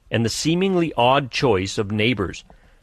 and the seemingly odd choice of neighbors.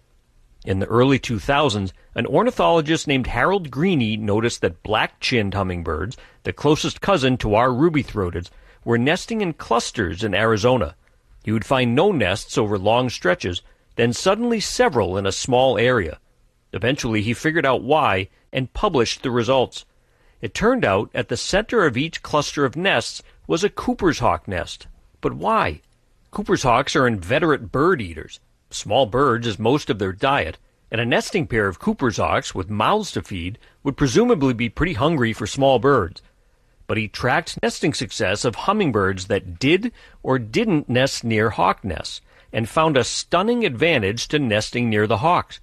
In the early 2000s, an ornithologist named Harold Greene noticed that black-chinned hummingbirds, the closest cousin to our ruby-throateds, were nesting in clusters in Arizona. You would find no nests over long stretches, then suddenly several in a small area. Eventually he figured out why and published the results. It turned out at the center of each cluster of nests was a Cooper's hawk nest. But why? Cooper's hawks are inveterate bird eaters. Small birds is most of their diet, and a nesting pair of Cooper's hawks with mouths to feed would presumably be pretty hungry for small birds. But he tracked nesting success of hummingbirds that did or didn't nest near hawk nests, and found a stunning advantage to nesting near the hawks.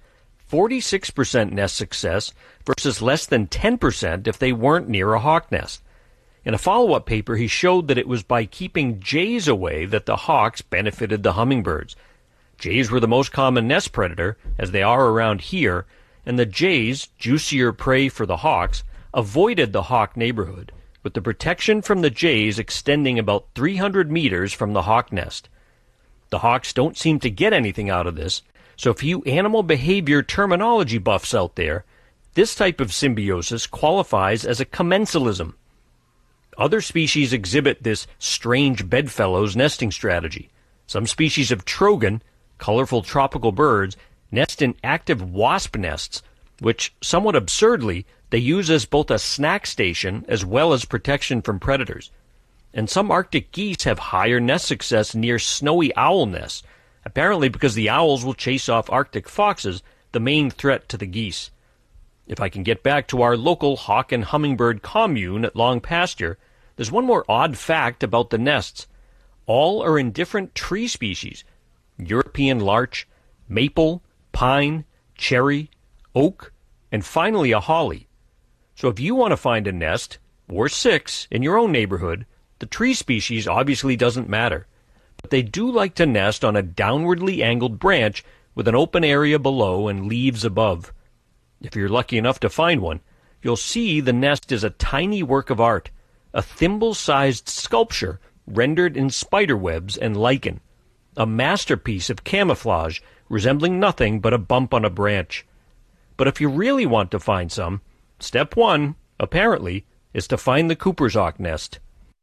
46% nest success versus less than 10% if they weren't near a hawk nest. In a follow-up paper, he showed that it was by keeping jays away that the hawks benefited the hummingbirds. Jays were the most common nest predator, as they are around here, and the jays, juicier prey for the hawks, avoided the hawk neighborhood, with the protection from the jays extending about 300 meters from the hawk nest. The hawks don't seem to get anything out of this, so for you animal behavior terminology buffs out there, this type of symbiosis qualifies as a commensalism. Other species exhibit this strange bedfellows nesting strategy. Some species of trogon, colorful tropical birds, nest in active wasp nests, which, somewhat absurdly, they use as both a snack station as well as protection from predators. And some Arctic geese have higher nest success near snowy owl nests, apparently because the owls will chase off Arctic foxes, the main threat to the geese. If I can get back to our local hawk and hummingbird commune at Long Pasture, there's one more odd fact about the nests. All are in different tree species: European larch, maple, pine, cherry, oak, and finally a holly. So if you want to find a nest, or 6, in your own neighborhood, the tree species obviously doesn't matter. But they do like to nest on a downwardly angled branch with an open area below and leaves above. If you're lucky enough to find one, you'll see the nest is a tiny work of art, a thimble-sized sculpture rendered in spider webs and lichen, a masterpiece of camouflage resembling nothing but a bump on a branch. But if you really want to find some, step 1, apparently, is to find the Cooper's hawk nest.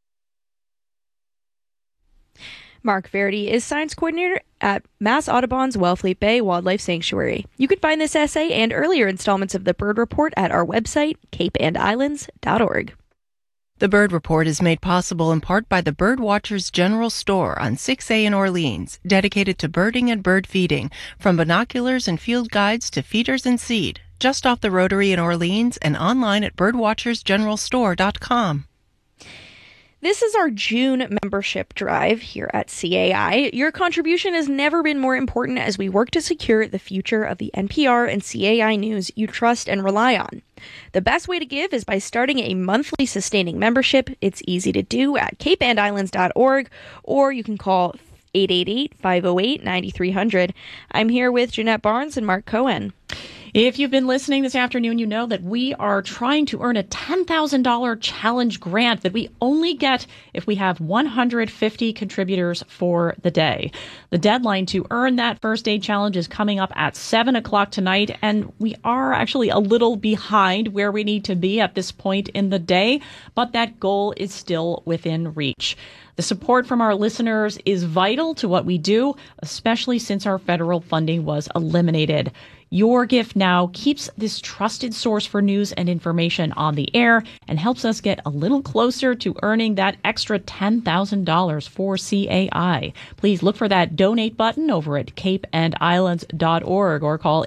Mark Verity is science coordinator at Mass Audubon's Wellfleet Bay Wildlife Sanctuary. You can find this essay and earlier installments of the Bird Report at our website, capeandislands.org. The Bird Report is made possible in part by the Birdwatchers General Store on 6A in Orleans, dedicated to birding and bird feeding, from binoculars and field guides to feeders and seed, just off the Rotary in Orleans and online at birdwatchersgeneralstore.com. This is our June membership drive here at CAI. Your contribution has never been more important as we work to secure the future of the NPR and CAI news you trust and rely on. The best way to give is by starting a monthly sustaining membership. It's easy to do at capeandislands.org, or you can call 888-508-9300. I'm here with Jeanette Barnes and Mark Cohen. If you've been listening this afternoon, you know that we are trying to earn a $10,000 challenge grant that we only get if we have 150 contributors for the day. The deadline to earn that first aid challenge is coming up at 7 o'clock tonight, and we are actually a little behind where we need to be at this point in the day, but that goal is still within reach. The support from our listeners is vital to what we do, especially since our federal funding was eliminated. Your gift now keeps this trusted source for news and information on the air and helps us get a little closer to earning that extra $10,000 for CAI. Please look for that donate button over at capeandislands.org or call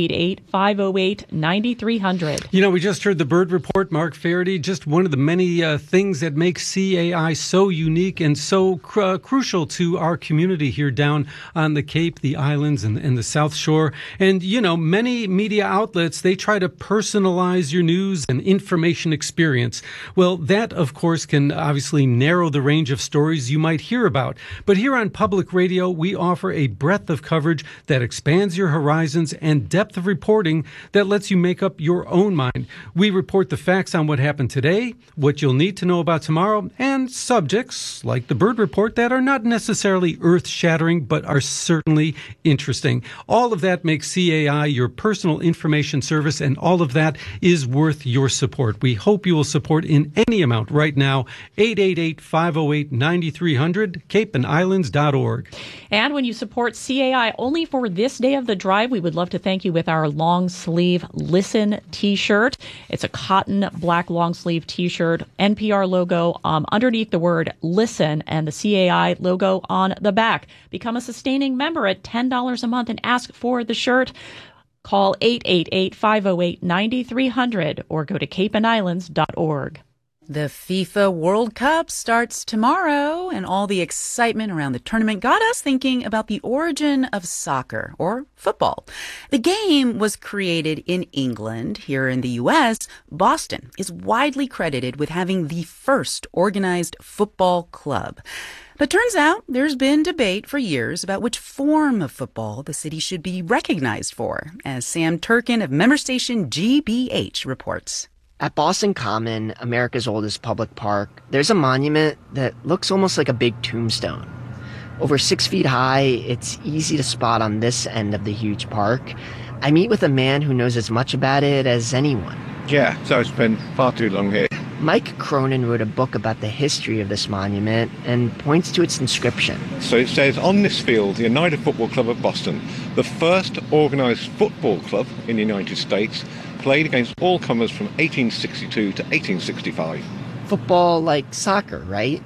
888-508-9300. You know, we just heard the Bird Report, Mark Verity, just one of the many things that make CAI so unique and so crucial to our community here down on the Cape, the islands, and the South Shore. And, you know, many media outlets, they try to personalize your news and information experience. Well, that, of course, can obviously narrow the range of stories you might hear about. But here on Public Radio, we offer a breadth of coverage that expands your horizons and depth of reporting that lets you make up your own mind. We report the facts on what happened today, what you'll need to know about tomorrow, and subjects like the bird report that are not necessarily earth-shattering, but are certainly interesting. All of that makes CAI your personal information service, and all of that is worth your support. We hope you will support in any amount right now. 888-508-9300, capeandislands.org. And when you support CAI only for this day of the drive, we would love to thank you with our long sleeve Listen t-shirt. It's a cotton black long sleeve t-shirt, NPR logo underneath the word listen, and the CAI logo on the back. Become a sustaining member at $10 a month and ask for the shirt. Call 888-508-9300 or go to capeandislands.org. The FIFA World Cup starts tomorrow, and all the excitement around the tournament got us thinking about the origin of soccer, or football. The game was created in England. Here in the U.S., Boston is widely credited with having the first organized football club. But turns out there's been debate for years about which form of football the city should be recognized for, as Sam Turkin of member station GBH reports. At Boston Common, America's oldest public park, there's a monument that looks almost like a big tombstone. Over 6 feet high, it's easy to spot on this end of the huge park. I meet with a man who knows as much about it as anyone. Yeah, so I spent far too long here. Mike Cronin wrote a book about the history of this monument and points to its inscription. So it says, on this field, the United Football Club of Boston, the first organized football club in the United States, played against all comers from 1862 to 1865. Football like soccer, right?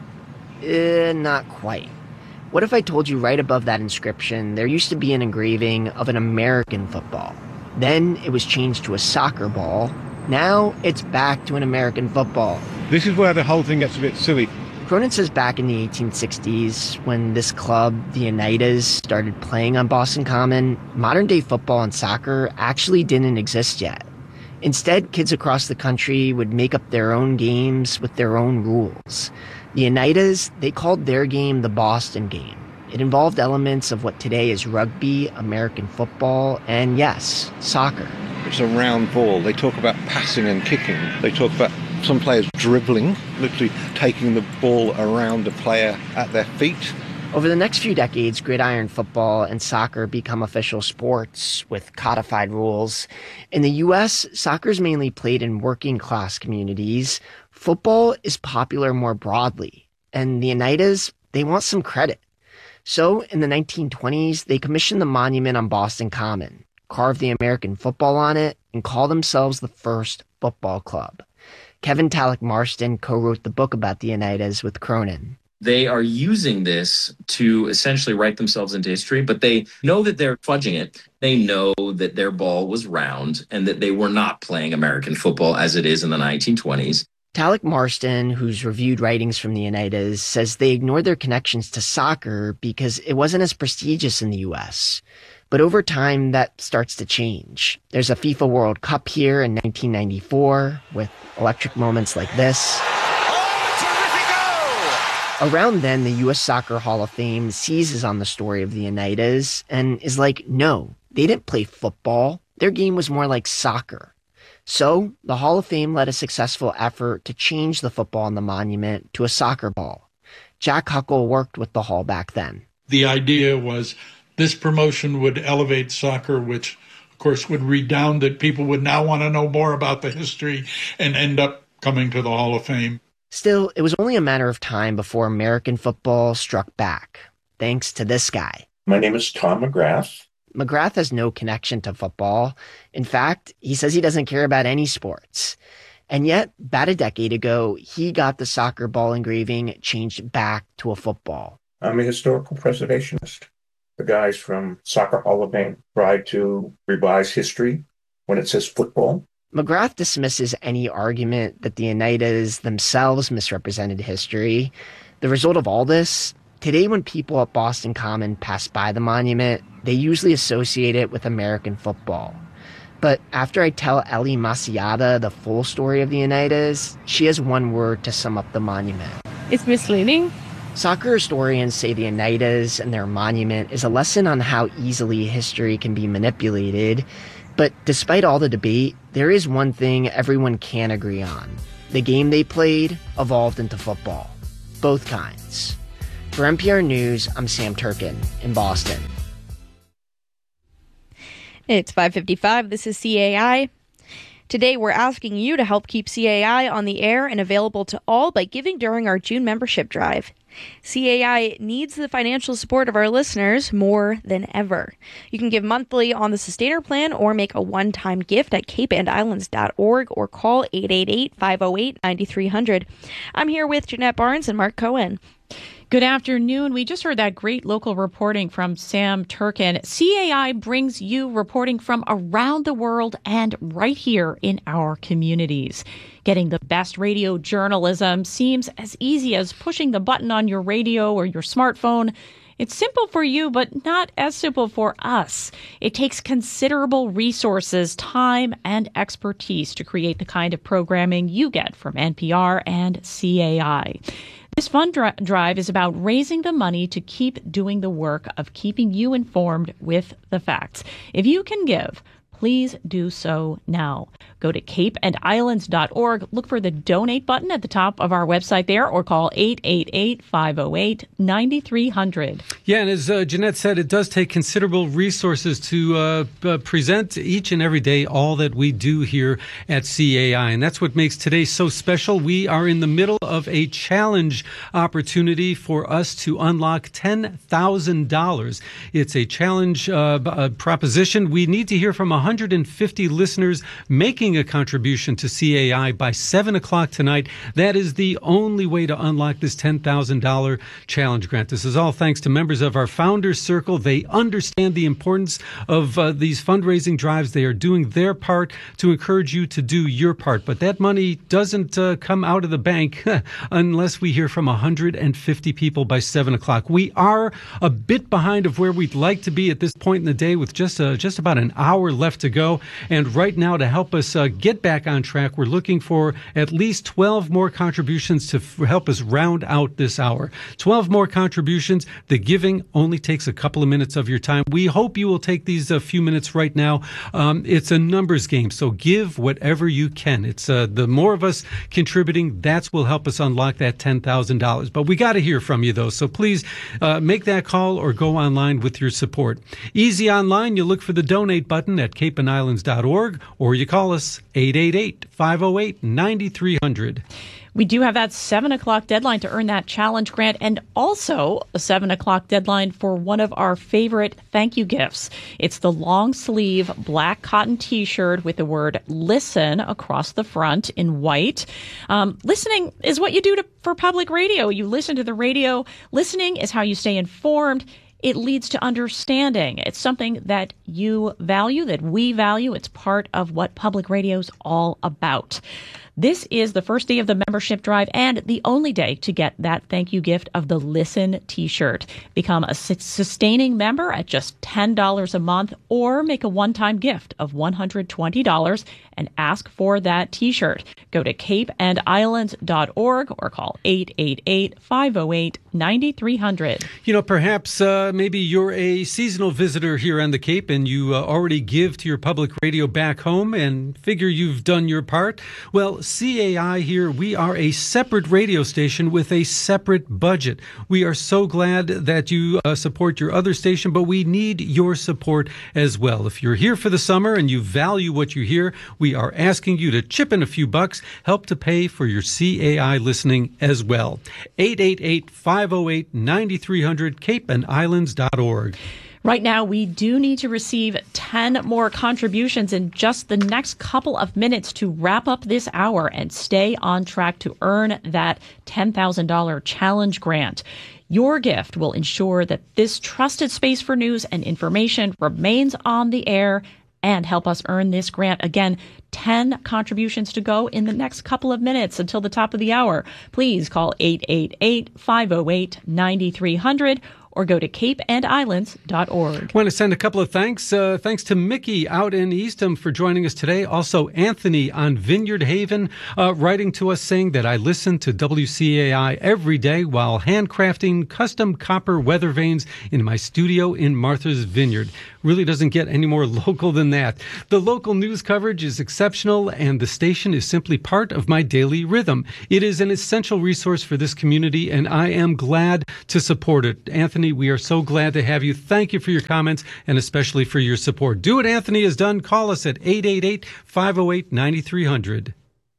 Not quite. What if I told you right above that inscription there used to be an engraving of an American football? Then it was changed to a soccer ball. Now it's back to an American football. This is where the whole thing gets a bit silly. Cronin says back in the 1860s, when this club, the Oneidas, started playing on Boston Common, modern-day football and soccer actually didn't exist yet. Instead, kids across the country would make up their own games with their own rules. The Oneidas, they called their game the Boston game. It involved elements of what today is rugby, American football, and yes, soccer. It's a round ball. They talk about passing and kicking. They talk about some players dribbling, literally taking the ball around a player at their feet. Over the next few decades, gridiron football and soccer become official sports with codified rules. In the U.S., soccer is mainly played in working-class communities. Football is popular more broadly, and the Oneidas, they want some credit. So, in the 1920s, they commissioned the monument on Boston Common, carved the American football on it, and called themselves the first football club. Kevin Talek Marston co-wrote the book about the Oneidas with Cronin. They are using this to essentially write themselves into history, but they know that they're fudging it. They know that their ball was round and that they were not playing American football as it is in the 1920s. Talek Marston, who's reviewed writings from the Oneidas, says they ignored their connections to soccer because it wasn't as prestigious in the U.S. But over time, that starts to change. There's a FIFA World Cup here in 1994 with electric moments like this. Around then, the U.S. Soccer Hall of Fame seizes on the story of the Oneidas and is like, no, they didn't play football. Their game was more like soccer. So, the Hall of Fame led a successful effort to change the football on the monument to a soccer ball. Jack Huckle worked with the Hall back then. The idea was this promotion would elevate soccer, which, of course, would redound that people would now want to know more about the history and end up coming to the Hall of Fame. Still, it was only a matter of time before American football struck back, thanks to this guy. My name is Tom McGrath. McGrath has no connection to football. In fact, he says he doesn't care about any sports. And yet, about a decade ago, he got the soccer ball engraving changed back to a football. I'm a historical preservationist. The guys from Soccer Hall of Fame tried to revise history when it says football. McGrath dismisses any argument that the Oneidas themselves misrepresented history. The result of all this, today when people at Boston Common pass by the monument, they usually associate it with American football. But after I tell Ellie Maciata the full story of the Oneidas, she has one word to sum up the monument. It's misleading. Soccer historians say the Oneidas and their monument is a lesson on how easily history can be manipulated. But despite all the debate, there is one thing everyone can agree on. The game they played evolved into football. Both kinds. For NPR News, I'm Sam Turkin in Boston. It's 5:55. This is CAI. Today, we're asking you to help keep CAI on the air and available to all by giving during our June membership drive. CAI needs the financial support of our listeners more than ever. You can give monthly on the Sustainer Plan or make a one-time gift at capeandislands.org or call 888-508-9300. I'm here with Jeanette Barnes and Mark Cohen. Good afternoon. We just heard that great local reporting from Sam Turkin. CAI brings you reporting from around the world and right here in our communities. Getting the best radio journalism seems as easy as pushing the button on your radio or your smartphone. It's simple for you, but not as simple for us. It takes considerable resources, time, and expertise to create the kind of programming you get from NPR and CAI. This fund drive is about raising the money to keep doing the work of keeping you informed with the facts. If you can give, please do so now. Go to capeandislands.org, look for the donate button at the top of our website there, or call 888-508-9300. Yeah, and as Jeanette said, it does take considerable resources to present each and every day all that we do here at CAI, and that's what makes today so special. We are in the middle of a challenge opportunity for us to unlock $10,000. It's a challenge proposition. We need to hear from 150 listeners making a contribution to CAI by 7 o'clock tonight. That is the only way to unlock this $10,000 challenge grant. This is all thanks to members of our Founders Circle. They understand the importance of these fundraising drives. They are doing their part to encourage you to do your part. But that money doesn't come out of the bank unless we hear from 150 people by 7 o'clock. We are a bit behind of where we'd like to be at this point in the day with just about an hour left to go. And right now, to help us get back on track, we're looking for at least 12 more contributions to help us round out this hour. 12 more contributions. The giving only takes a couple of minutes of your time. We hope you will take these a few minutes right now. It's a numbers game, so give whatever you can. It's the more of us contributing, that's will help us unlock that $10,000. But we got to hear from you, though, so please make that call or go online with your support. Easy online, you look for the donate button at capeandislands.org, or you call us 888-508-9300. We do have that 7 o'clock deadline to earn that challenge grant, and also a 7 o'clock deadline for one of our favorite thank you gifts. It's the long sleeve black cotton T-shirt with the word listen across the front in white. Listening is what you do for public radio. You listen to the radio. Listening is how you stay informed. It leads to understanding. It's something that you value, that we value. It's part of what public radio is all about. This is the first day of the membership drive and the only day to get that thank you gift of the Listen T-shirt. Become a sustaining member at just $10 a month, or make a one-time gift of $120 and ask for that T-shirt. Go to capeandislands.org or call 888-508-9300. You know, perhaps maybe you're a seasonal visitor here on the Cape and you already give to your public radio back home and figure you've done your part. Well, CAI here, we are a separate radio station with a separate budget. We are so glad that you support your other station, but we need your support as well. If you're here for the summer and you value what you hear, we are asking you to chip in a few bucks, help to pay for your CAI listening as well. 888-508-9300, capeandislands.org. Right now, we do need to receive 10 more contributions in just the next couple of minutes to wrap up this hour and stay on track to earn that $10,000 challenge grant. Your gift will ensure that this trusted space for news and information remains on the air and help us earn this grant. Again, 10 contributions to go in the next couple of minutes until the top of the hour. Please call 888-508-9300 or go to capeandislands.org. I want to send a couple of thanks. Thanks to Mickey out in Eastham for joining us today. Also, Anthony on Vineyard Haven writing to us saying that I listen to WCAI every day while handcrafting custom copper weather vanes in my studio in Martha's Vineyard. Really doesn't get any more local than that. The local news coverage is exceptional, and the station is simply part of my daily rhythm. It is an essential resource for this community, and I am glad to support it. Anthony, we are so glad to have you. Thank you for your comments and especially for your support. Do what Anthony has done. Call us at 888-508-9300.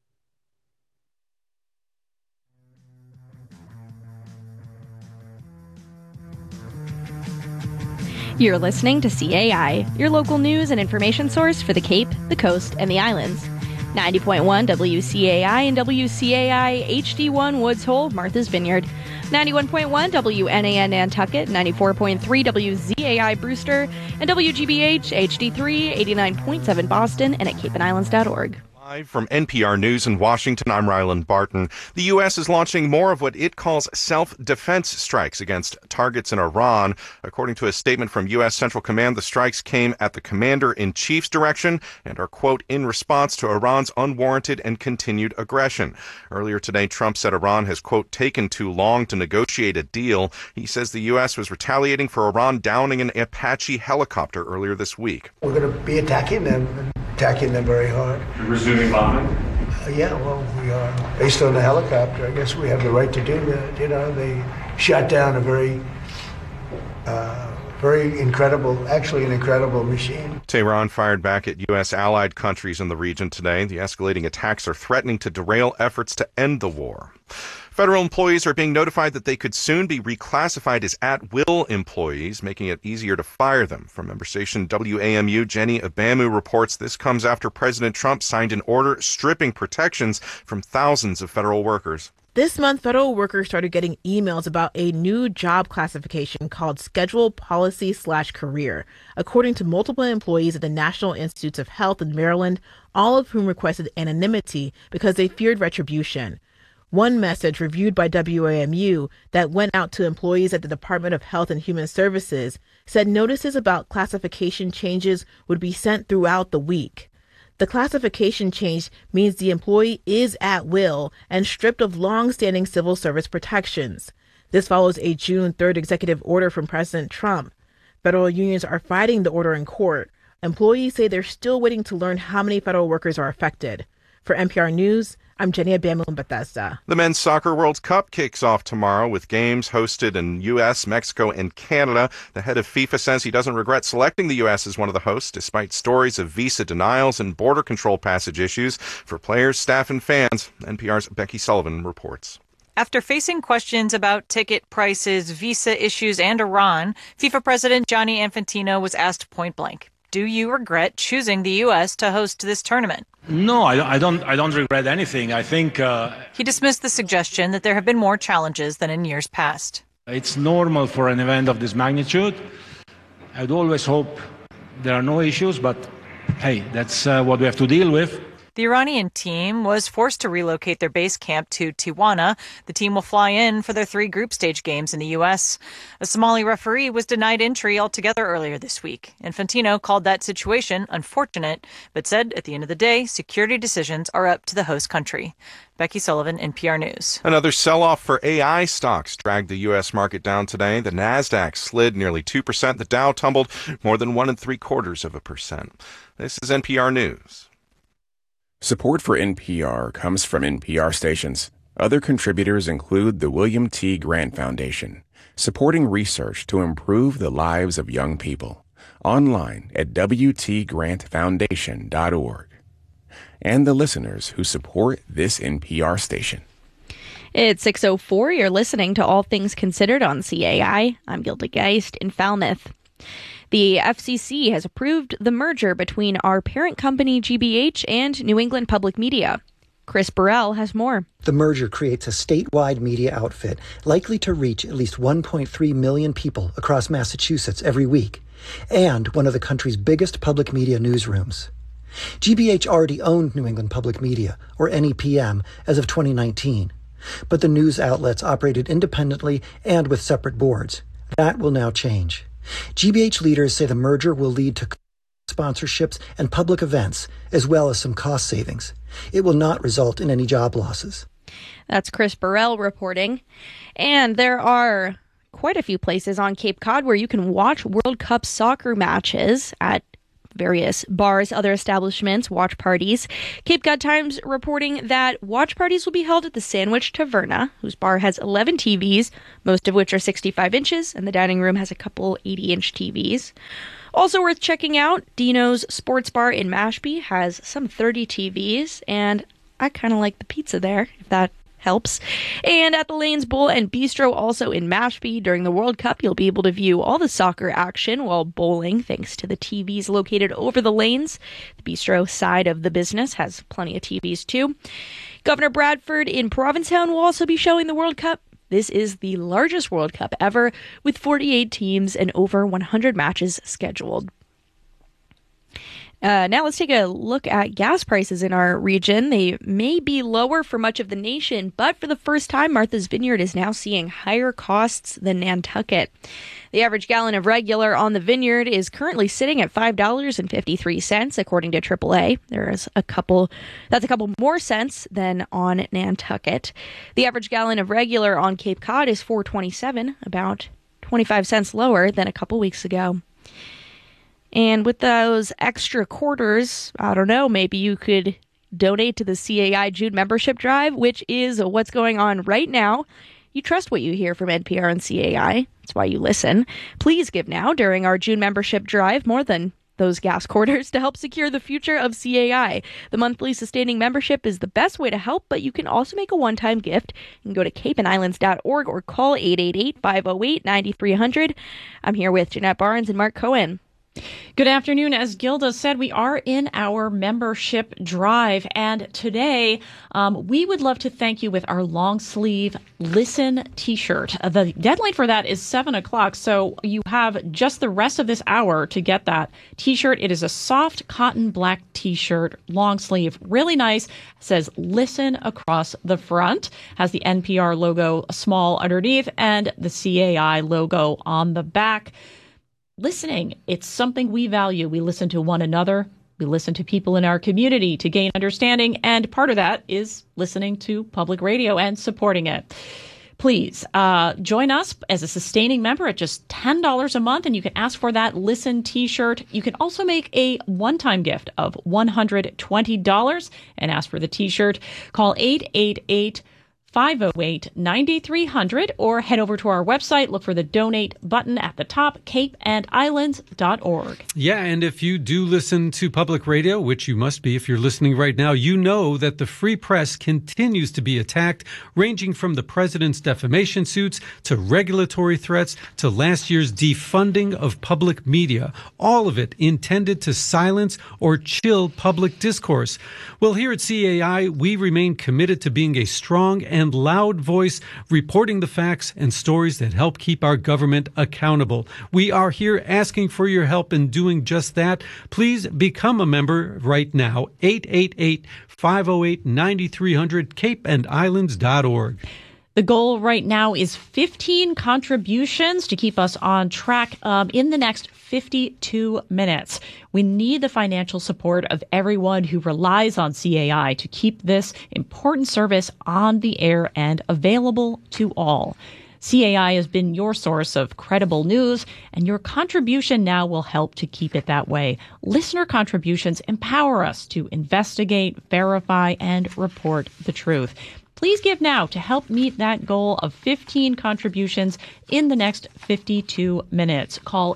You're listening to CAI, your local news and information source for the Cape, the Coast, and the Islands. 90.1 WCAI and WCAI HD1 Woods Hole, Martha's Vineyard. 91.1 WNAN Nantucket, 94.3 WZAI Brewster, and WGBH HD3 89.7 Boston, and at capeandislands.org. Live from NPR News in Washington, I'm Ryland Barton. The U.S. is launching more of what it calls self-defense strikes against targets in Iran. According to a statement from U.S. Central Command, the strikes came at the commander-in-chief's direction and are, quote, in response to Iran's unwarranted and continued aggression. Earlier today, Trump said Iran has, quote, taken too long to negotiate a deal. He says the U.S. was retaliating for Iran downing an Apache helicopter earlier this week. We're going to be attacking them very hard. You're resuming bombing? Yeah, well, we are. Based on the helicopter, I guess we have the right to do that. You know, they shot down a very incredible machine. Tehran fired back at U.S. allied countries in the region today. The escalating attacks are threatening to derail efforts to end the war. Federal employees are being notified that they could soon be reclassified as at-will employees, making it easier to fire them. From member station WAMU, Jenny Abamu reports this comes after President Trump signed an order stripping protections from thousands of federal workers. This month, federal workers started getting emails about a new job classification called Schedule Policy/Career, according to multiple employees at the National Institutes of Health in Maryland, all of whom requested anonymity because they feared retribution. One message reviewed by WAMU that went out to employees at the Department of Health and Human Services said notices about classification changes would be sent throughout the week. The classification change means the employee is at will and stripped of long-standing civil service protections. This follows a June 3rd executive order from President Trump. Federal unions are fighting the order in court. Employees say they're still waiting to learn how many federal workers are affected. For NPR News, I'm Jenny Abamu in Bethesda. The Men's Soccer World Cup kicks off tomorrow with games hosted in U.S., Mexico, and Canada. The head of FIFA says he doesn't regret selecting the U.S. as one of the hosts, despite stories of visa denials and border control passage issues for players, staff, and fans. NPR's Becky Sullivan reports. After facing questions about ticket prices, visa issues, and Iran, FIFA President Gianni Infantino was asked point blank, do you regret choosing the U.S. to host this tournament? No, I don't regret anything. I think he dismissed the suggestion that there have been more challenges than in years past. It's normal for an event of this magnitude. I'd always hope there are no issues, but hey, that's what we have to deal with. The Iranian team was forced to relocate their base camp to Tijuana. The team will fly in for their 3 group stage games in the U.S. A Somali referee was denied entry altogether earlier this week. Infantino called that situation unfortunate, but said at the end of the day, security decisions are up to the host country. Becky Sullivan, NPR News. Another sell-off for AI stocks dragged the U.S. market down today. The Nasdaq slid nearly 2%. The Dow tumbled more than 1.75%. This is NPR News. Support for NPR comes from NPR stations. Other contributors include the William T. Grant Foundation, supporting research to improve the lives of young people. Online at wtgrantfoundation.org. And the listeners who support this NPR station. It's 6:04. You're listening to All Things Considered on CAI. I'm Gilda Geist in Falmouth. The FCC has approved the merger between our parent company GBH and New England Public Media. Chris Burrell has more. The merger creates a statewide media outfit likely to reach at least 1.3 million people across Massachusetts every week, and one of the country's biggest public media newsrooms. GBH already owned New England Public Media, or NEPM, as of 2019, but the news outlets operated independently and with separate boards, That will now change. GBH leaders say the merger will lead to sponsorships and public events, as well as some cost savings. It will not result in any job losses. That's Chris Burrell reporting. And there are quite a few places on Cape Cod where you can watch World Cup soccer matches at various bars, other establishments, watch parties. Cape Cod Times reporting that watch parties will be held at the Sandwich Taverna, whose bar has 11 TVs, most of which are 65 inches, and the dining room has a couple 80-inch TVs. Also worth checking out, Dino's Sports Bar in Mashpee has some 30 TVs, and I kind of like the pizza there, if that helps. And at the Lanes Bowl and Bistro, also in Mashpee, during the World Cup, you'll be able to view all the soccer action while bowling, thanks to the TVs located over the lanes. The Bistro side of the business has plenty of TVs, too. Governor Bradford in Provincetown will also be showing the World Cup. This is the largest World Cup ever, with 48 teams and over 100 matches scheduled. Now let's take a look at gas prices in our region. They may be lower for much of the nation, but for the first time, Martha's Vineyard is now seeing higher costs than Nantucket. The average gallon of regular on the Vineyard is currently sitting at $5.53, according to AAA. That's a couple more cents than on Nantucket. The average gallon of regular on Cape Cod is $4.27, about 25 cents lower than a couple weeks ago. And with those extra quarters, I don't know, maybe you could donate to the CAI June membership drive, which is what's going on right now. You trust what you hear from NPR and CAI. That's why you listen. Please give now during our June membership drive, more than those gas quarters, to help secure the future of CAI. The monthly sustaining membership is the best way to help, but you can also make a one-time gift. You can go to capeandislands.org or call 888-508-9300. I'm here with Jeanette Barnes and Mark Cohen. Good afternoon. As Gilda said, we are in our membership drive, and today we would love to thank you with our long sleeve Listen t-shirt. The deadline for that is 7 o'clock, so you have just the rest of this hour to get that t-shirt. It is a soft cotton black t-shirt, long sleeve, really nice. It says Listen across the front, has the NPR logo small underneath and the CAI logo on the back. Listening, it's something we value. We listen to one another. We listen to people in our community to gain understanding. And part of that is listening to public radio and supporting it. Please join us as a sustaining member at just $10 a month, and you can ask for that Listen t-shirt. You can also make a one-time gift of $120 and ask for the t-shirt. Call 888-508-9300 or head over to our website. Look for the donate button at the top, capeandislands.org. Yeah, and if you do listen to public radio, which you must be if you're listening right now, you know that the free press continues to be attacked, ranging from the president's defamation suits to regulatory threats to last year's defunding of public media, all of it intended to silence or chill public discourse. Well, here at CAI, we remain committed to being a strong and loud voice, reporting the facts and stories that help keep our government accountable. We are here asking for your help in doing just that. Please become a member right now. 888-508-9300, capeandislands.org. The goal right now is 15 contributions to keep us on track in the next 52 minutes. We need the financial support of everyone who relies on CAI to keep this important service on the air and available to all. CAI has been your source of credible news, and your contribution now will help to keep it that way. Listener contributions empower us to investigate, verify, and report the truth. Please give now to help meet that goal of 15 contributions in the next 52 minutes. Call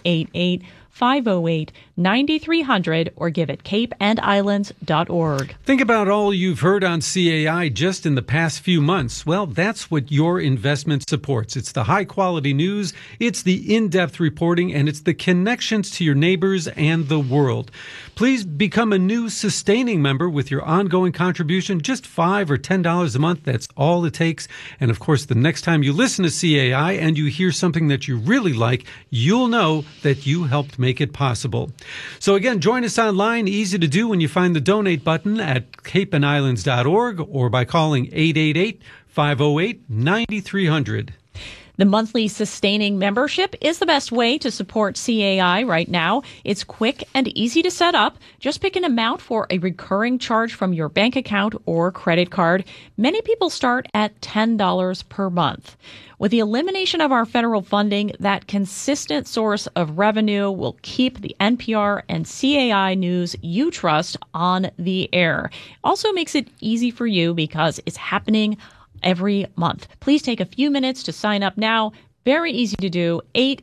888-508-9300 or give at capeandislands.org. Think about all you've heard on CAI just in the past few months. Well, that's what your investment supports. It's the high-quality news, it's the in-depth reporting, and it's the connections to your neighbors and the world. Please become a new sustaining member with your ongoing contribution, just $5 or $10 a month. That's all it takes. And of course, the next time you listen to CAI and you hear something that you really like, you'll know that you helped make it possible. So again, join us online. Easy to do when you find the donate button at capeandislands.org or by calling 888-508-9300. The monthly sustaining membership is the best way to support CAI right now. It's quick and easy to set up. Just pick an amount for a recurring charge from your bank account or credit card. Many people start at $10 per month. With the elimination of our federal funding, that consistent source of revenue will keep the NPR and CAI news you trust on the air. Also makes it easy for you because it's happening every month. Please take a few minutes to sign up now. Very easy to do.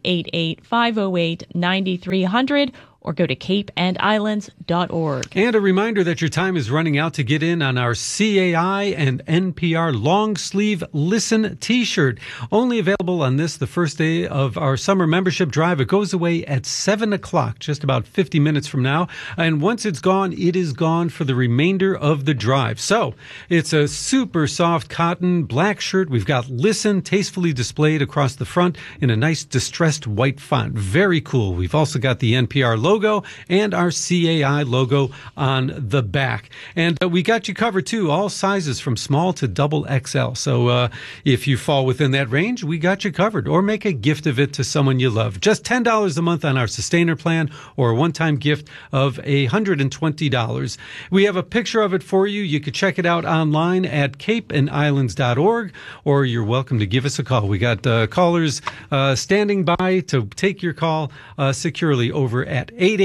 888-508-9300 or go to capeandislands.org. And a reminder that your time is running out to get in on our CAI and NPR long sleeve Listen t-shirt. Only available on this, the first day of our summer membership drive. It goes away at 7 o'clock, just about 50 minutes from now. And once it's gone, it is gone for the remainder of the drive. So it's a super soft cotton black shirt. We've got Listen tastefully displayed across the front in a nice distressed white font. Very cool. We've also got the NPR logo and our CAI logo on the back. And we got you covered too, all sizes from small to double XL. So if you fall within that range, we got you covered. Or make a gift of it to someone you love. Just $10 a month on our sustainer plan or a one-time gift of $120. We have a picture of it for you. You could check it out online at capeandislands.org, or you're welcome to give us a call. We got callers standing by to take your call securely over at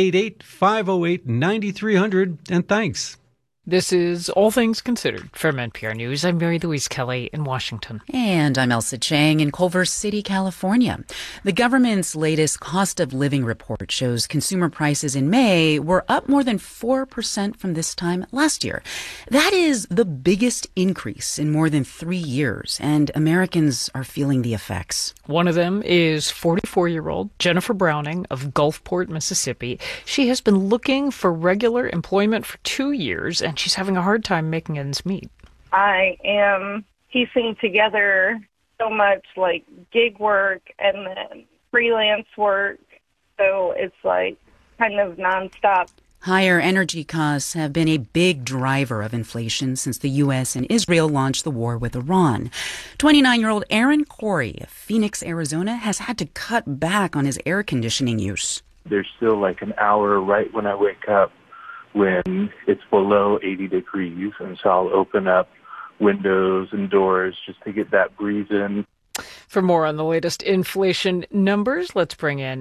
888-508-9300, and thanks. This is All Things Considered from NPR News. I'm Mary Louise Kelly in Washington. And I'm Elsa Chang in Culver City, California. The government's latest cost of living report shows consumer prices in May were up more than 4% from this time last year. That is the biggest increase in more than 3 years, and Americans are feeling the effects. One of them is 44-year-old Jennifer Browning of Gulfport, Mississippi. She has been looking for regular employment for 2 years, and she's having a hard time making ends meet. I am piecing together so much like gig work and then freelance work, so it's like kind of nonstop. Higher energy costs have been a big driver of inflation since the U.S. and Israel launched the war with Iran. 29-year-old Aaron Corey of Phoenix, Arizona, has had to cut back on his air conditioning use. There's still like an hour right when I wake up when it's below 80 degrees, and so I'll open up windows and doors just to get that breeze in. For more on the latest inflation numbers, let's bring in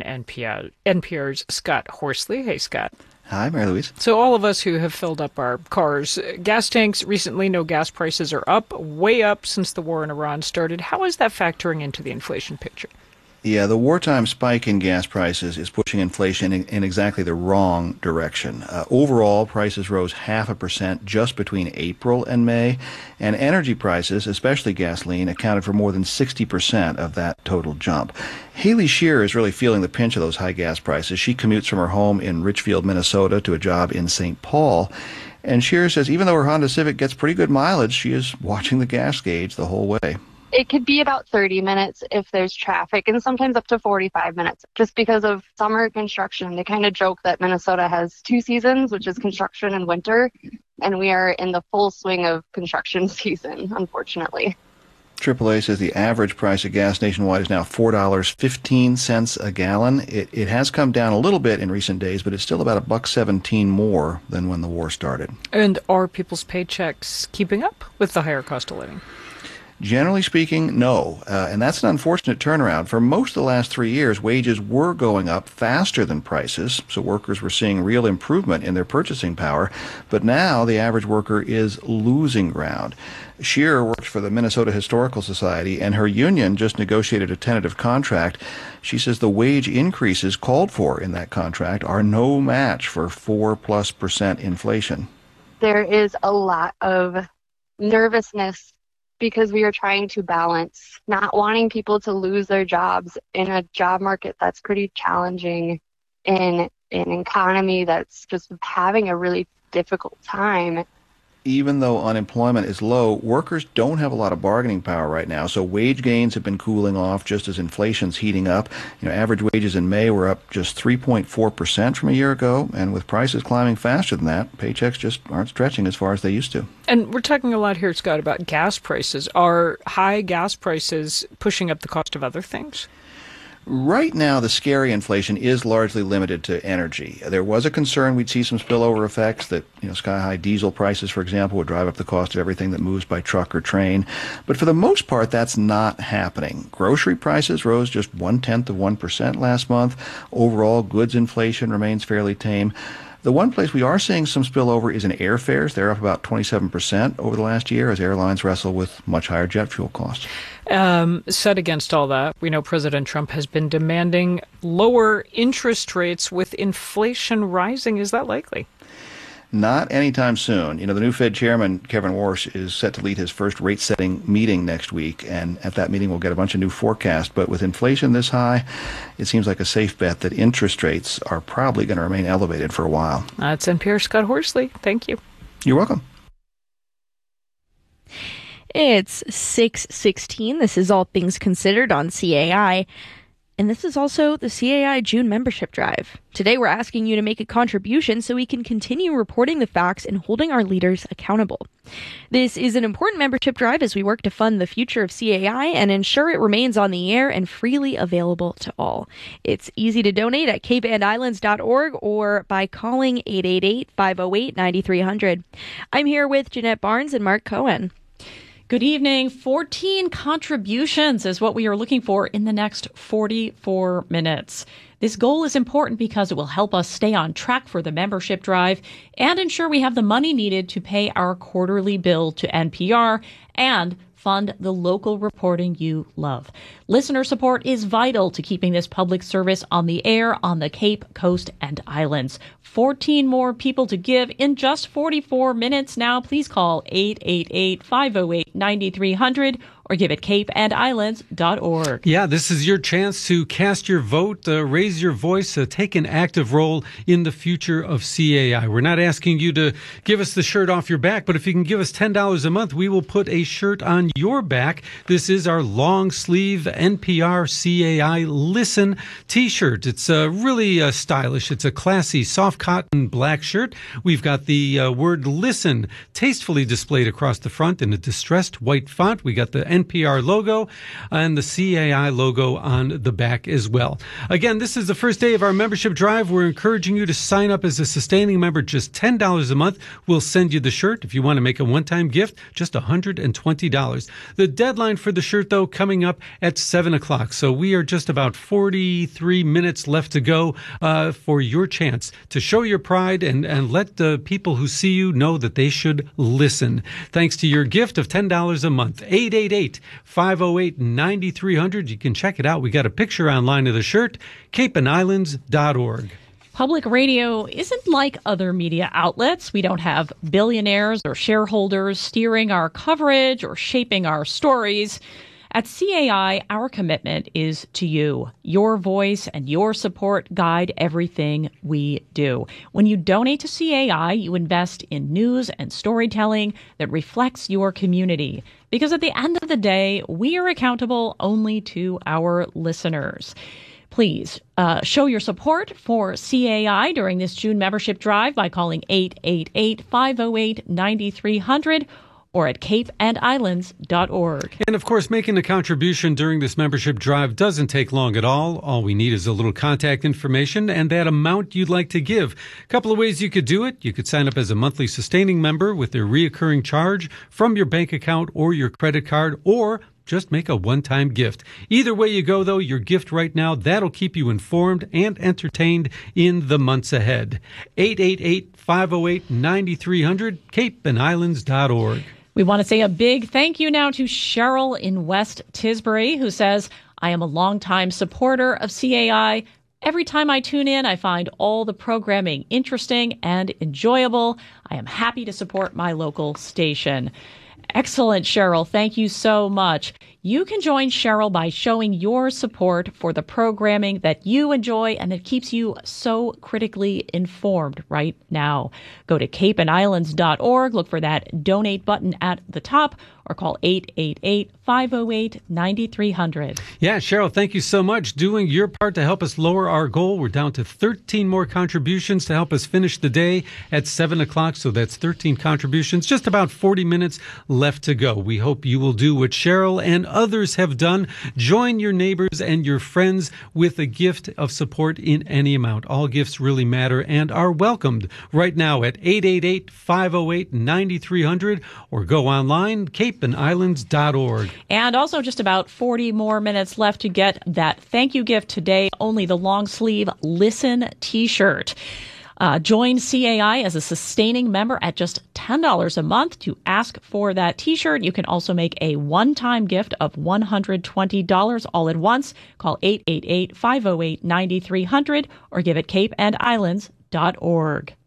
NPR's Scott Horsley. Hey, Scott. Hi, Mary Louise. So all of us who have filled up our cars, gas tanks recently, no gas prices are up, way up since the war in Iran started. How is that factoring into the inflation picture? Yeah, the wartime spike in gas prices is pushing inflation in exactly the wrong direction. Overall, prices rose 0.5% just between April and May, and energy prices, especially gasoline, accounted for more than 60% of that total jump. Haley Shearer is really feeling the pinch of those high gas prices. She commutes from her home in Richfield, Minnesota, to a job in St. Paul. And Shearer says even though her Honda Civic gets pretty good mileage, she is watching the gas gauge the whole way. It could be about 30 minutes if there's traffic, and sometimes up to 45 minutes, just because of summer construction. They kind of joke that Minnesota has 2 seasons, which is construction and winter, and we are in the full swing of construction season, unfortunately. AAA says the average price of gas nationwide is now $4.15 a gallon. It has come down a little bit in recent days, but it's still about $1.17 more than when the war started. And are people's paychecks keeping up with the higher cost of living? Generally speaking, no. And that's an unfortunate turnaround. For most of the last 3 years, wages were going up faster than prices, so workers were seeing real improvement in their purchasing power. But now the average worker is losing ground. Shearer works for the Minnesota Historical Society, and her union just negotiated a tentative contract. She says the wage increases called for in that contract are no match for 4+% inflation. There is a lot of nervousness because we are trying to balance not wanting people to lose their jobs in a job market that's pretty challenging, in an economy that's just having a really difficult time. even though unemployment is low, workers don't have a lot of bargaining power right now. So wage gains have been cooling off just as inflation's heating up. Average wages in May were up just 3.4% from a year ago. And with prices climbing faster than that, paychecks just aren't stretching as far as they used to. And we're talking a lot here, Scott, about gas prices. Are high gas prices pushing up the cost of other things? Right now, the scary inflation is largely limited to energy. There was a concern we'd see some spillover effects that, sky-high diesel prices, for example, would drive up the cost of everything that moves by truck or train. But for the most part, that's not happening. Grocery prices rose just 0.1% last month. Overall, goods inflation remains fairly tame. The one place we are seeing some spillover is in airfares. They're up about 27% over the last year as airlines wrestle with much higher jet fuel costs. Set against all that, we know President Trump has been demanding lower interest rates with inflation rising. Is that likely? Not anytime soon. The new Fed chairman, Kevin Warsh, is set to lead his first rate-setting meeting next week, and at that meeting we'll get a bunch of new forecasts. But with inflation this high, it seems like a safe bet that interest rates are probably going to remain elevated for a while. That's NPR's Scott Horsley. Thank you. You're welcome. It's 6:16. This is All Things Considered on CAI. And this is also the CAI June membership drive. Today, we're asking you to make a contribution so we can continue reporting the facts and holding our leaders accountable. This is an important membership drive as we work to fund the future of CAI and ensure it remains on the air and freely available to all. It's easy to donate at capeandislands.org or by calling 888-508-9300. I'm here with Jeanette Barnes and Mark Cohen. Good evening. 14 contributions is what we are looking for in the next 44 minutes. This goal is important because it will help us stay on track for the membership drive and ensure we have the money needed to pay our quarterly bill to NPR and fund the local reporting you love. Listener support is vital to keeping this public service on the air on the Cape, Coast, and Islands. 14 more people to give in just 44 minutes now. Please call 888-508-9300 or give at capeandislands.org. Yeah, this is your chance to cast your vote, raise your voice, take an active role in the future of CAI. We're not asking you to give us the shirt off your back, but if you can give us $10 a month, we will put a shirt on your back. This is our long sleeve NPR CAI Listen t-shirt. It's really stylish. It's a classy, soft cotton black shirt. We've got the word listen tastefully displayed across the front in a distressed white font. We got the NPR logo and the CAI logo on the back as well. Again, this is the first day of our membership drive. We're encouraging you to sign up as a sustaining member. Just $10 a month. We'll send you the shirt. If you want to make a one-time gift, just $120. The deadline for the shirt, though, coming up at 7 o'clock. So we are just about 43 minutes left to go for your chance to show your pride and let the people who see you know that they should listen. Thanks to your gift of $10 a month. 888-508-9300. You can check it out. We got a picture online of the shirt, capeandislands.org. Public radio isn't like other media outlets. We don't have billionaires or shareholders steering our coverage or shaping our stories. At CAI, our commitment is to you. Your voice and your support guide everything we do. When you donate to CAI, you invest in news and storytelling that reflects your community. Because at the end of the day, we are accountable only to our listeners. Please show your support for CAI during this June membership drive by calling 888-508-9300 or at capeandislands.org. And of course, making a contribution during this membership drive doesn't take long at all. All we need is a little contact information and that amount you'd like to give. A couple of ways you could do it. You could sign up as a monthly sustaining member with a reoccurring charge from your bank account or your credit card, or just make a one-time gift. Either way you go, though, your gift right now, that'll keep you informed and entertained in the months ahead. 888-508-9300, capeandislands.org. We want to say a big thank you now to Cheryl in West Tisbury, who says, I am a longtime supporter of CAI. Every time I tune in, I find all the programming interesting and enjoyable. I am happy to support my local station. Excellent, Cheryl. Thank you so much. You can join Cheryl by showing your support for the programming that you enjoy and that keeps you so critically informed right now. Go to capeandislands.org, look for that donate button at the top, or call 888-508-9300. Yeah, Cheryl, thank you so much. Doing your part to help us lower our goal. We're down to 13 more contributions to help us finish the day at 7 o'clock. So that's 13 contributions, just about 40 minutes left to go. We hope you will do what Cheryl and others have done. Join your neighbors and your friends with a gift of support in any amount. All gifts really matter and are welcomed right now at 888-508-9300 or go online, capeandislands.org. And also just about 40 more minutes left to get that thank you gift today. Only the long sleeve Listen t-shirt. Join CAI as a sustaining member at just $10 a month to ask for that t-shirt. You can also make a one-time gift of $120 all at once. Call 888-508-9300 or give at capeandislands.org.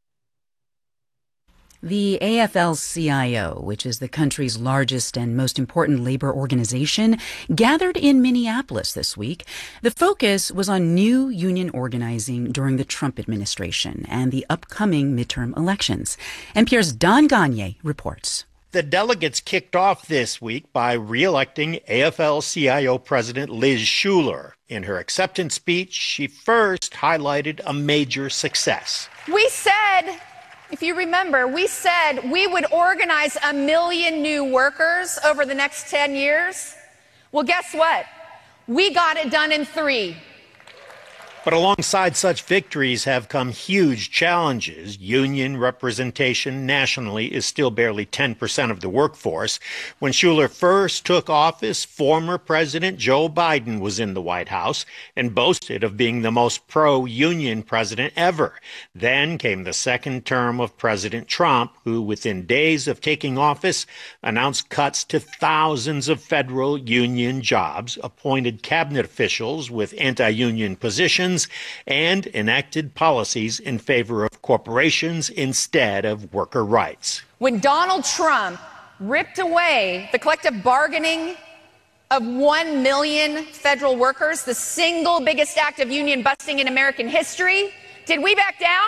The AFL-CIO, which is the country's largest and most important labor organization, gathered in Minneapolis this week. The focus was on new union organizing during the Trump administration and the upcoming midterm elections. NPR's Don Gagne reports. The delegates kicked off this week by re-electing AFL-CIO President Liz Shuler. In her acceptance speech, she first highlighted a major success. We said, if you remember, we said we would organize 1 million new workers over the next 10 years. Well, guess what? We got it done in 3. But alongside such victories have come huge challenges. Union representation nationally is still barely 10% of the workforce. When Shuler first took office, former President Joe Biden was in the White House and boasted of being the most pro-union president ever. Then came the second term of President Trump, who within days of taking office announced cuts to thousands of federal union jobs, appointed cabinet officials with anti-union positions, and enacted policies in favor of corporations instead of worker rights. When Donald Trump ripped away the collective bargaining of 1 million federal workers, the single biggest act of union busting in American history, did we back down?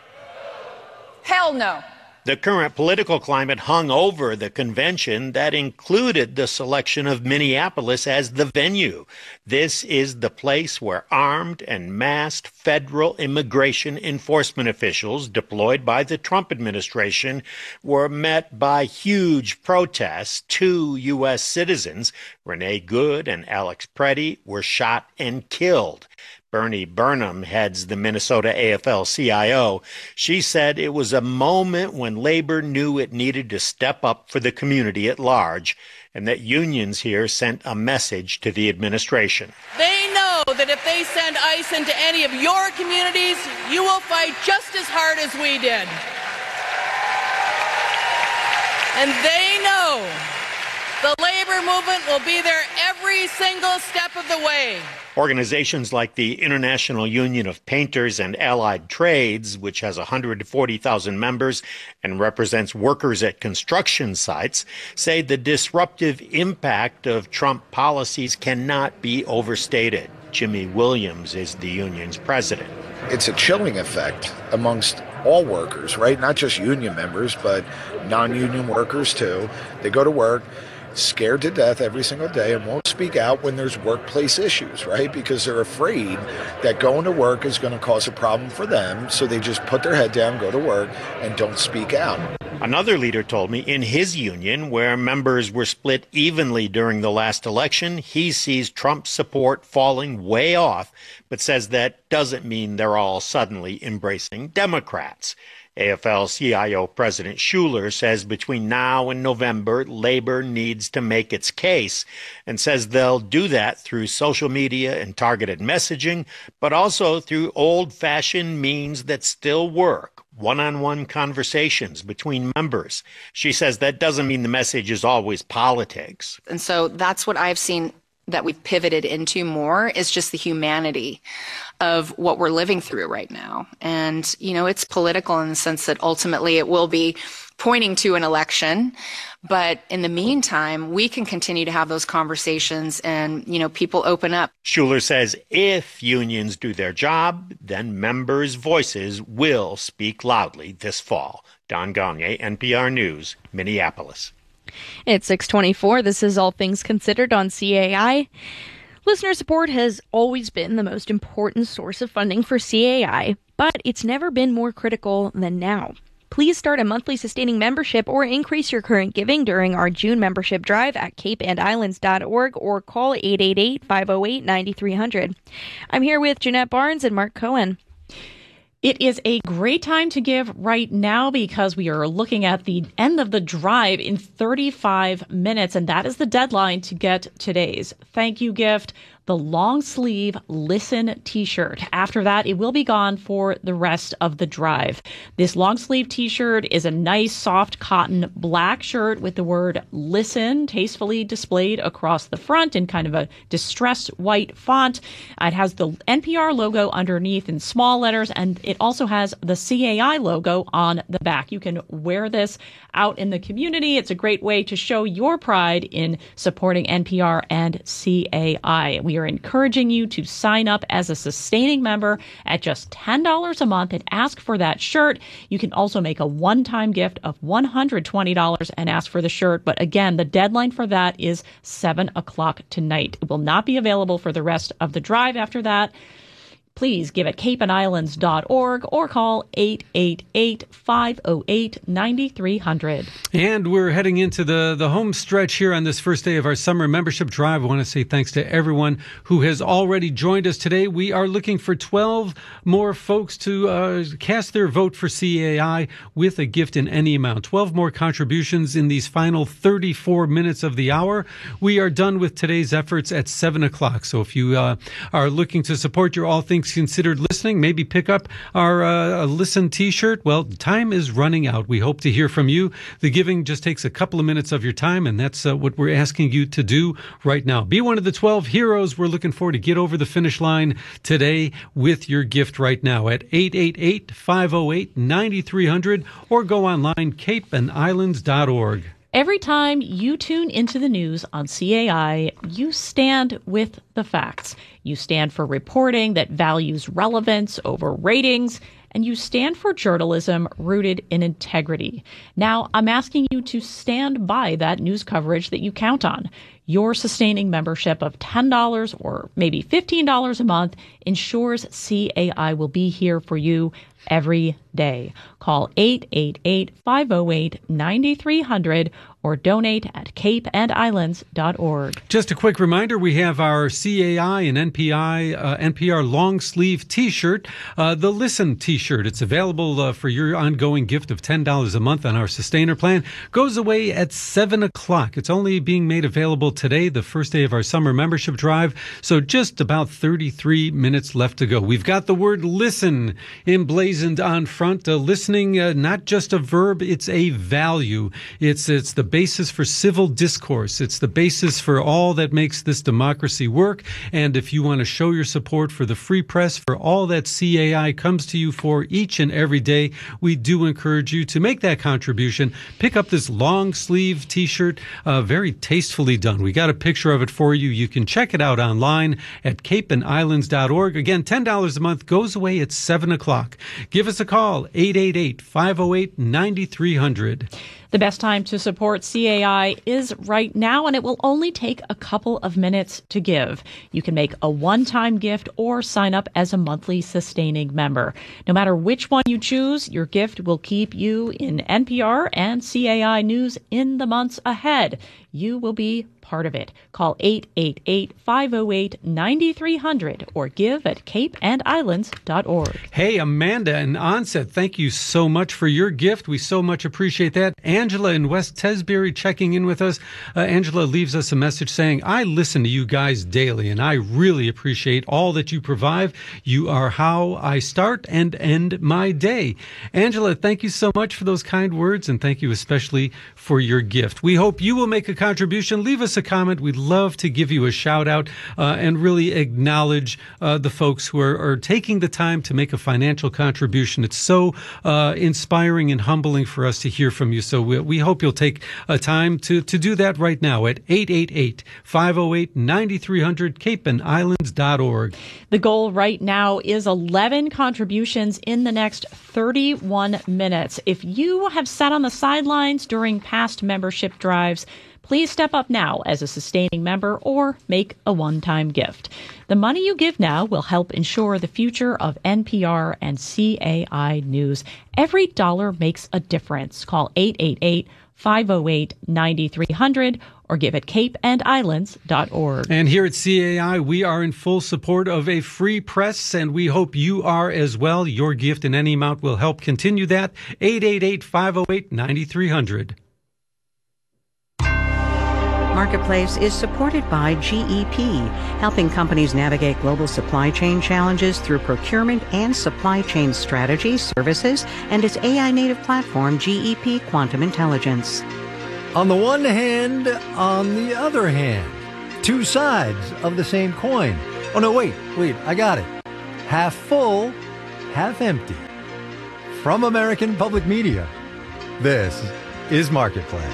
Hell no. The current political climate hung over the convention that included the selection of Minneapolis as the venue. This is the place where armed and masked federal immigration enforcement officials deployed by the Trump administration were met by huge protests. 2 U.S. citizens, Renee Good and Alex Preddy, were shot and killed. Bernie Burnham heads the Minnesota AFL-CIO. She said it was a moment when labor knew it needed to step up for the community at large, and that unions here sent a message to the administration. They know that if they send ICE into any of your communities, you will fight just as hard as we did. And they know the labor movement will be there every single step of the way. Organizations like the International Union of Painters and Allied Trades, which has 140,000 members and represents workers at construction sites, say the disruptive impact of Trump policies cannot be overstated. Jimmy Williams is the union's president. It's a chilling effect amongst all workers, right? Not just union members, but non-union workers too. They go to work scared to death every single day and won't speak out when there's workplace issues, right? Because they're afraid that going to work is going to cause a problem for them. So they just put their head down, go to work, and don't speak out. Another leader told me in his union, where members were split evenly during the last election, he sees Trump's support falling way off, but says that doesn't mean they're all suddenly embracing Democrats. AFL-CIO President Shuler says between now and November, labor needs to make its case, and says they'll do that through social media and targeted messaging, but also through old-fashioned means that still work, one-on-one conversations between members. She says that doesn't mean the message is always politics. And so that's what I've seen that we've pivoted into more, is just the humanity of what we're living through right now. And, you know, it's political in the sense that ultimately it will be pointing to an election. But in the meantime, we can continue to have those conversations and, people open up. Schuler says if unions do their job, then members' voices will speak loudly this fall. Don Gagné, NPR News, Minneapolis. It's 6:24. This is All Things Considered on CAI. Listener support has always been the most important source of funding for CAI, but it's never been more critical than now. Please start a monthly sustaining membership or increase your current giving during our June membership drive at capeandislands.org or call 888-508-9300. I'm here with Jeanette Barnes and Mark Cohen. It is a great time to give right now because we are looking at the end of the drive in 35 minutes, and that is the deadline to get today's thank you gift, the long sleeve Listen t-shirt. After that, it will be gone for the rest of the drive. This long sleeve t-shirt is a nice soft cotton black shirt with the word Listen tastefully displayed across the front in kind of a distressed white font. It has the NPR logo underneath in small letters, and it also has the CAI logo on the back. You can wear this out in the community. It's a great way to show your pride in supporting NPR and CAI. We are encouraging you to sign up as a sustaining member at just $10 a month and ask for that shirt. You can also make a one-time gift of $120 and ask for the shirt. But again, the deadline for that is 7 o'clock tonight. It will not be available for the rest of the drive after that. Please give at capeandislands.org or call 888-508-9300. And we're heading into the home stretch here on this first day of our summer membership drive. I want to say thanks to everyone who has already joined us today. We are looking for 12 more folks to cast their vote for CAI with a gift in any amount. 12 more contributions in these final 34 minutes of the hour. We are done with today's efforts at 7 o'clock. So if you are looking to support your All Things Considered listening, maybe pick up our Listen t-shirt. Well, time is running out. We hope to hear from you. The giving just takes a couple of minutes of your time, and that's what we're asking you to do right now. Be one of the 12 heroes we're looking for to get over the finish line today with your gift right now at 888-508-9300 or go online, capeandislands.org. Every time you tune into the news on CAI, you stand with the facts. You stand for reporting that values relevance over ratings, and you stand for journalism rooted in integrity. Now, I'm asking you to stand by that news coverage that you count on. Your sustaining membership of $10 or maybe $15 a month ensures CAI will be here for you every day. Call 888-508-9300 or donate at capeandislands.org. Just a quick reminder, we have our CAI and NPR long sleeve t-shirt, the Listen t-shirt. It's available for your ongoing gift of $10 a month on our sustainer plan. Goes away at 7 o'clock. It's only being made available today, the first day of our summer membership drive. So just about 33 minutes left to go. We've got the word listen emblazoned on front. Listening, not just a verb, it's a value. It's the basis for civil discourse. It's the basis for all that makes this democracy work. And if you want to show your support for the free press, for all that CAI comes to you for each and every day, we do encourage you to make that contribution. Pick up this long sleeve t-shirt, very tastefully done. We got a picture of it for you. You can check it out online at capeandislands.org. Again, $10 a month goes away at 7 o'clock. Give us a call, 888-508-9300. The best time to support CAI is right now, and it will only take a couple of minutes to give. You can make a one-time gift or sign up as a monthly sustaining member. No matter which one you choose, your gift will keep you in NPR and CAI news in the months ahead. You will be part of it. Call 888-508-9300 or give at capeandislands.org. Hey, Amanda and Onset, thank you so much for your gift. We so much appreciate that. Angela in West Tesbury checking in with us. Angela leaves us a message saying, I listen to you guys daily, and I really appreciate all that you provide. You are how I start and end my day. Angela, thank you so much for those kind words, and thank you especially for your gift. We hope you will make a contribution. Leave us us a comment. We'd love to give you a shout out and really acknowledge the folks who are taking the time to make a financial contribution. It's so inspiring and humbling for us to hear from you. So we hope you'll take time to do that right now at 888-508-9300, capeandislands.org. The goal right now is 11 contributions in the next 31 minutes. If you have sat on the sidelines during past membership drives, please step up now as a sustaining member or make a one-time gift. The money you give now will help ensure the future of NPR and CAI News. Every dollar makes a difference. Call 888-508-9300 or give at capeandislands.org. And here at CAI, we are in full support of a free press, and we hope you are as well. Your gift in any amount will help continue that. 888-508-9300. Marketplace is supported by GEP, helping companies navigate global supply chain challenges through procurement and supply chain strategy, services, and its AI-native platform, GEP Quantum Intelligence. On the one hand, on the other hand, two sides of the same coin. Oh, no, wait, I got it. Half full, half empty. From American Public Media, this is Marketplace.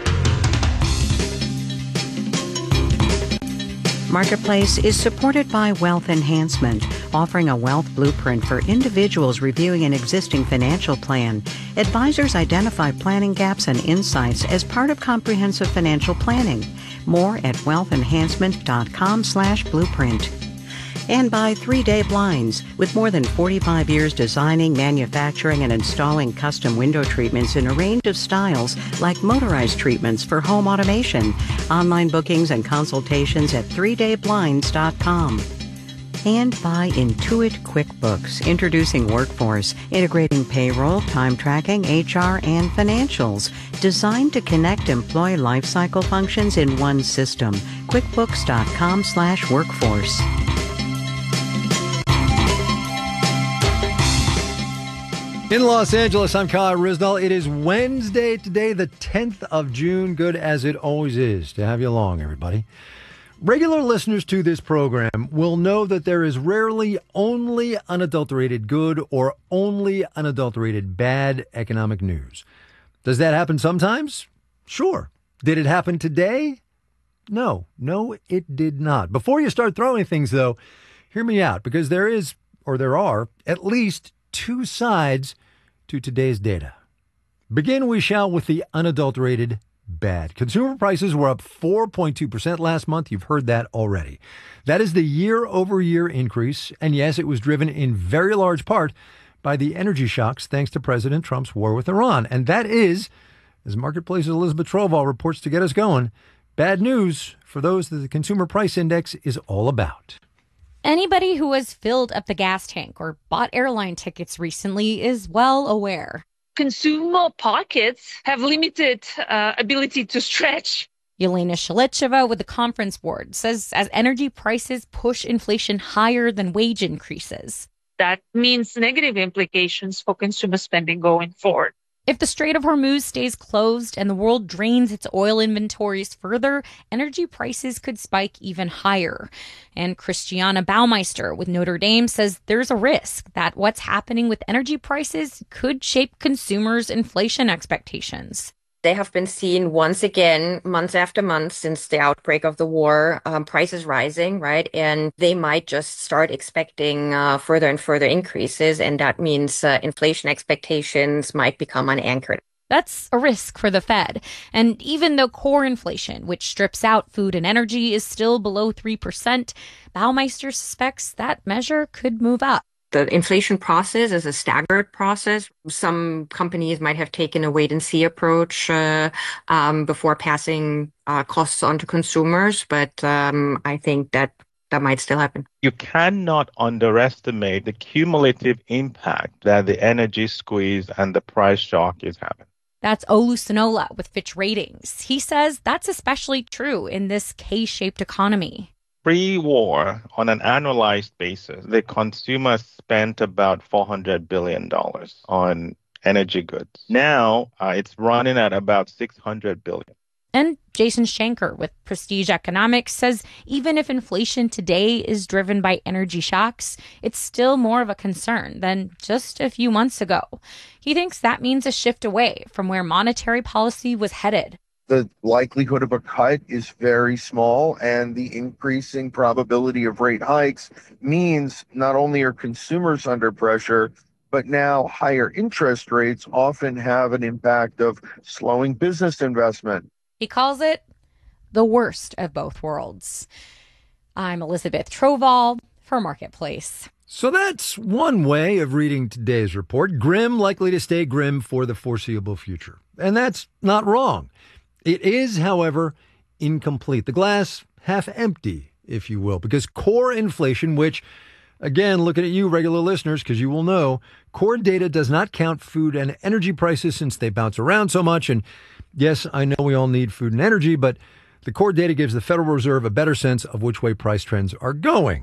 Marketplace is supported by Wealth Enhancement, offering a wealth blueprint for individuals reviewing an existing financial plan. Advisors identify planning gaps and insights as part of comprehensive financial planning. More at wealthenhancement.com/blueprint. And by 3 Day Blinds. With more than 45 years designing, manufacturing, and installing custom window treatments in a range of styles like motorized treatments for home automation. Online bookings and consultations at 3dayblinds.com. And by Intuit QuickBooks, introducing Workforce, integrating payroll, time tracking, HR, and financials, designed to connect employee lifecycle functions in one system. QuickBooks.com/workforce. In Los Angeles, I'm Kyle Risnall. It is Wednesday today, the 10th of June. Good as it always is to have you along, everybody. Regular listeners to this program will know that there is rarely only unadulterated good or only unadulterated bad economic news. Does that happen sometimes? Sure. Did it happen today? No, it did not. Before you start throwing things, though, hear me out, because there are at least two sides to today's data. Begin we shall with the unadulterated bad. Consumer prices were up 4.2% last month. You've heard that already. That is the year-over-year increase, and yes, it was driven in very large part by the energy shocks thanks to President Trump's war with Iran. And that is, as Marketplace's Elizabeth Trovall reports to get us going, bad news for those that the Consumer Price Index is all about. Anybody who has filled up the gas tank or bought airline tickets recently is well aware. Consumer pockets have limited ability to stretch. Yelena Shalicheva with the Conference Board says as energy prices push inflation higher than wage increases. That means negative implications for consumer spending going forward. If the Strait of Hormuz stays closed and the world drains its oil inventories further, energy prices could spike even higher. And Christiana Baumeister with Notre Dame says there's a risk that what's happening with energy prices could shape consumers' inflation expectations. They have been seen once again, month after month since the outbreak of the war, prices rising, right? And they might just start expecting further and further increases. And that means inflation expectations might become unanchored. That's a risk for the Fed. And even though core inflation, which strips out food and energy, is still below 3%, Baumeister suspects that measure could move up. The inflation process is a staggered process. Some companies might have taken a wait-and-see approach before passing costs on to consumers, but I think that might still happen. You cannot underestimate the cumulative impact that the energy squeeze and the price shock is having. That's Olu Sonola with Fitch Ratings. He says that's especially true in this K-shaped economy. Pre-war, on an annualized basis, the consumer spent about $400 billion on energy goods. Now, it's running at about $600 billion. And Jason Shanker with Prestige Economics says even if inflation today is driven by energy shocks, it's still more of a concern than just a few months ago. He thinks that means a shift away from where monetary policy was headed. The likelihood of a cut is very small, and the increasing probability of rate hikes means not only are consumers under pressure, but now higher interest rates often have an impact of slowing business investment. He calls it the worst of both worlds. I'm Elizabeth Troval for Marketplace. So that's one way of reading today's report. Grim, likely to stay grim for the foreseeable future. And that's not wrong. It is, however, incomplete. The glass half empty, if you will, because core inflation, which, again, looking at you, regular listeners, because you will know, core data does not count food and energy prices since they bounce around so much. And yes, I know we all need food and energy, but the core data gives the Federal Reserve a better sense of which way price trends are going.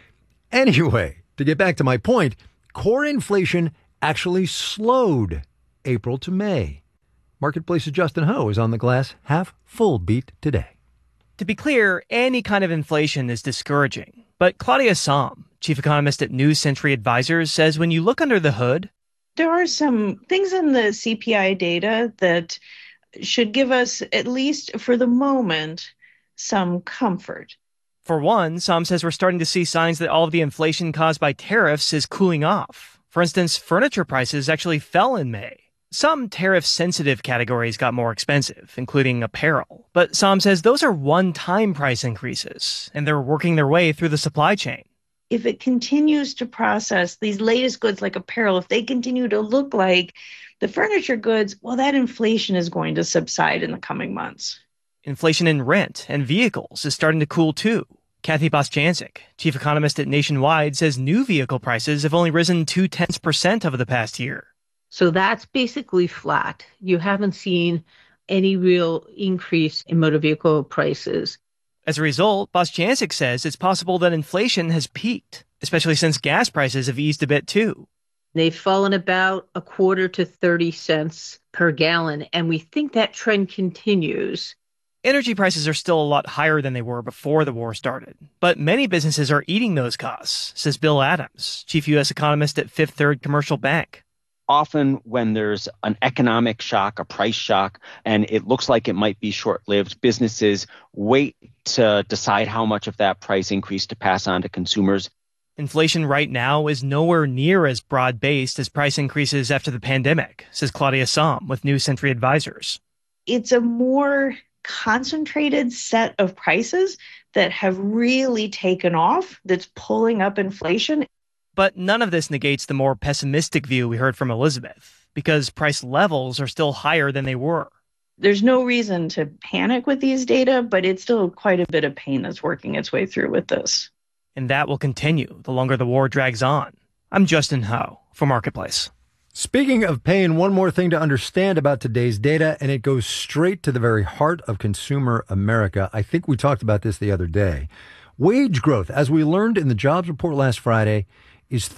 Anyway, to get back to my point, core inflation actually slowed April to May. Marketplace's Justin Ho is on the glass half full beat today. To be clear, any kind of inflation is discouraging. But Claudia Sahm, chief economist at New Century Advisors, says when you look under the hood, there are some things in the CPI data that should give us, at least for the moment, some comfort. For one, Sahm says we're starting to see signs that all of the inflation caused by tariffs is cooling off. For instance, furniture prices actually fell in May. Some tariff-sensitive categories got more expensive, including apparel. But Sahm says those are one-time price increases, and they're working their way through the supply chain. If it continues to process these latest goods like apparel, if they continue to look like the furniture goods, well, that inflation is going to subside in the coming months. Inflation in rent and vehicles is starting to cool too. Kathy Bostjancic, chief economist at Nationwide, says new vehicle prices have only risen 0.2% over the past year. So that's basically flat. You haven't seen any real increase in motor vehicle prices. As a result, Bostjancic says it's possible that inflation has peaked, especially since gas prices have eased a bit too. They've fallen about a quarter to 30 cents per gallon, and we think that trend continues. Energy prices are still a lot higher than they were before the war started, but many businesses are eating those costs, says Bill Adams, chief U.S. economist at Fifth Third Commercial Bank. Often when there's an economic shock, a price shock, and it looks like it might be short-lived, businesses wait to decide how much of that price increase to pass on to consumers. Inflation right now is nowhere near as broad-based as price increases after the pandemic, says Claudia Sahm with New Century Advisors. It's a more concentrated set of prices that have really taken off that's pulling up inflation. But none of this negates the more pessimistic view we heard from Elizabeth, because price levels are still higher than they were. There's no reason to panic with these data, but it's still quite a bit of pain that's working its way through with this. And that will continue the longer the war drags on. I'm Justin Ho for Marketplace. Speaking of pain, one more thing to understand about today's data, and it goes straight to the very heart of consumer America. I think we talked about this the other day. Wage growth, as we learned in the jobs report last Friday, is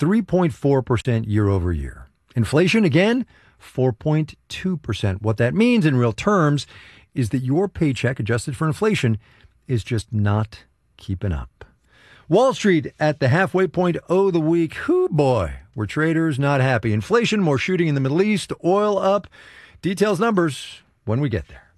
3.4% year over year. Inflation, again, 4.2%. What that means in real terms is that your paycheck, adjusted for inflation, is just not keeping up. Wall Street at the halfway point of the week. Hoo boy, were traders not happy. Inflation, more shooting in the Middle East, oil up. Details, numbers when we get there.